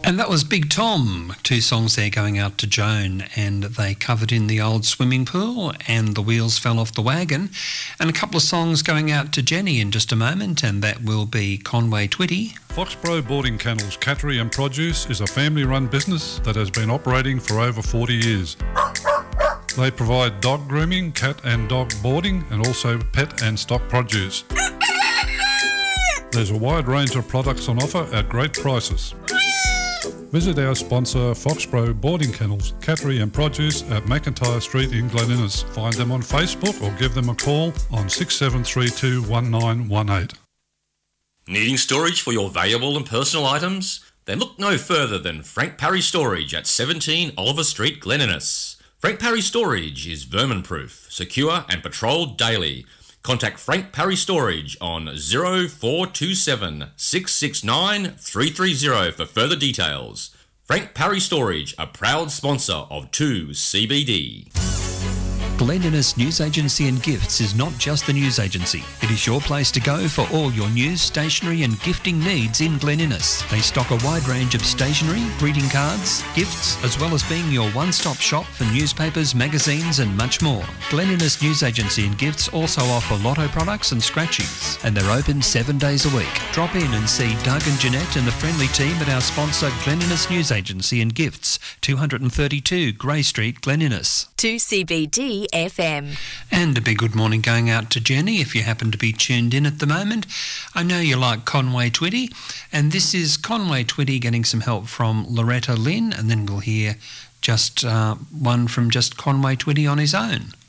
And that was Big Tom. 2 songs there going out to Joan, and they covered In the Old Swimming Pool and The Wheels Fell Off the Wagon. And a couple of songs going out to Jenny in just a moment, and that will be Conway Twitty. Foxborough Boarding Kennels Cattery and Produce is a family-run business that has been operating for over 40 years. They provide dog grooming, cat and dog boarding, and also pet and stock produce. There's a wide range of products on offer at great prices. Visit our sponsor Foxborough Boarding Kennels, Cattery and Produce at McIntyre Street in Glen Innes. Find them on Facebook or give them a call on 6732 1918. Needing storage for your valuable and personal items? Then look no further than Frank Parry Storage at 17 Oliver Street, Glen Innes. Frank Parry Storage is vermin-proof, secure and patrolled daily. Contact Frank Parry Storage on 0427 669 330 for further details. Frank Parry Storage, a proud sponsor of 2CBD. Glen Innes News Agency and Gifts is not just the news agency. It is your place to go for all your news, stationery and gifting needs in Glen Innes. They stock a wide range of stationery, greeting cards, gifts, as well as being your one-stop shop for newspapers, magazines and much more. Glen Innes News Agency and Gifts also offer lotto products and scratchies, and they're open 7 days a week. Drop in and see Doug and Jeanette and the friendly team at our sponsor Glen Innes News Agency and Gifts, 232 Grey Street, Glen Innes. 2CBD FM. And a big good morning going out to Jenny if you happen to be tuned in at the moment. I know you like Conway Twitty, and this is Conway Twitty getting some help from Loretta Lynn, and then we'll hear just one from just Conway Twitty on his own.